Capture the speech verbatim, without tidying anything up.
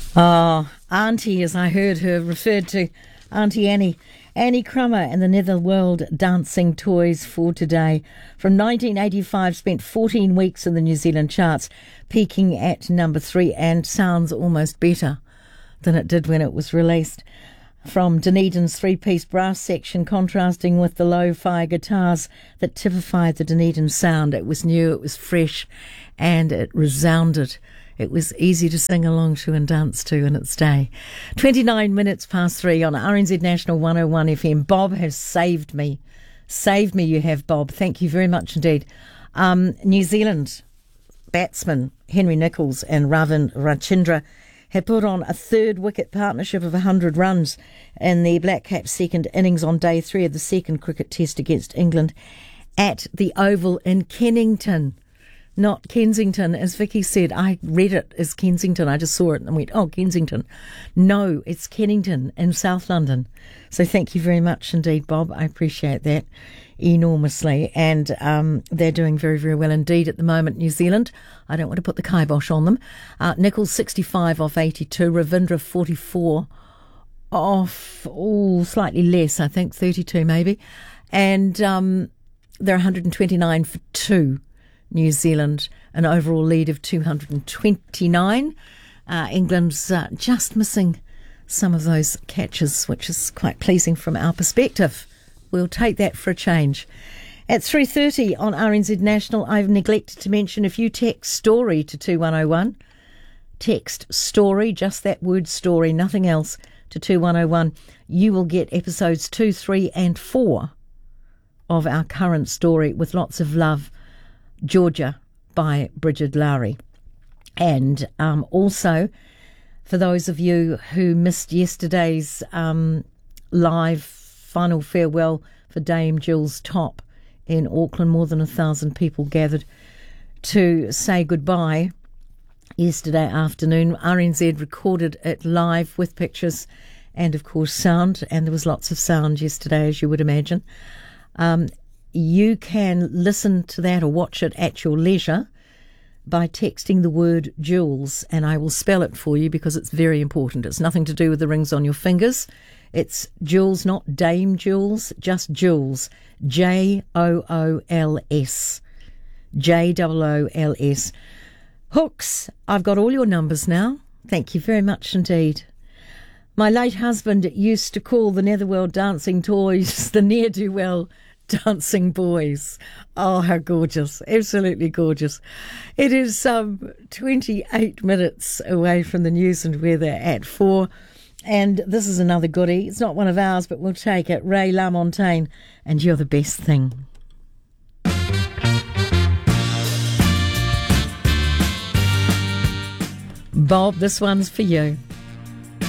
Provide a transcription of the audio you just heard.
Oh, Auntie, as I heard her referred to, Auntie Annie. Annie Crummer and the Netherworld Dancing Toys for today. From nineteen eighty-five, spent fourteen weeks in the New Zealand charts, peaking at number three, and sounds almost better than it did when it was released. From Dunedin's three-piece brass section, contrasting with the lo-fi guitars that typified the Dunedin sound. It was new, it was fresh, and it resounded. It was easy to sing along to and dance to in its day. twenty-nine minutes past three on R N Z National one oh one F M. Bob has saved me. Saved me, you have, Bob. Thank you very much indeed. Um, New Zealand batsmen Henry Nicholls and Ravin Rajendra had put on a third wicket partnership of one hundred runs in the Black Caps' second innings on day three of the second cricket test against England at the Oval in Kennington. Not Kensington, as Vicky said. I read it as Kensington. I just saw it and went, oh, Kensington. No, it's Kennington in South London. So thank you very much indeed, Bob. I appreciate that enormously. And um, they're doing very, very well indeed at the moment, New Zealand. I don't want to put the kibosh on them. Uh, Nicholls, sixty-five off eighty-two. Ravindra, forty-four off, oh, slightly less, I think, thirty-two maybe. And um, they're one hundred twenty-nine for two. New Zealand, an overall lead of two hundred twenty-nine. Uh, England's uh, just missing some of those catches, which is quite pleasing from our perspective. We'll take that for a change. At three thirty on R N Z National, I've neglected to mention, if you text story to two one oh one, text story, just that word story, nothing else, to two one oh one, you will get episodes two, three and four of our current story, With Lots of Love, Georgia, by Bridget Lowry. And um, also, for those of you who missed yesterday's um, live final farewell for Dame Jules Topp in Auckland, more than a thousand people gathered to say goodbye yesterday afternoon. R N Z recorded it live with pictures and, of course, sound, and there was lots of sound yesterday, as you would imagine. Um, You can listen to that or watch it at your leisure by texting the word Jules, and I will spell it for you because it's very important. It's nothing to do with the rings on your fingers. It's Jules, not Dame Jules, just Jules. J O O L S. J O O L S. Hooks, I've got all your numbers now. Thank you very much indeed. My late husband used to call the Netherworld Dancing Toys the ne'er-do-well Dancing Boys. Oh, how gorgeous. Absolutely gorgeous. It is um, twenty-eight minutes away from the news and weather at four. And this is another goodie. It's not one of ours, but we'll take it. Ray LaMontagne, and You're the Best Thing. Bob, this one's for you.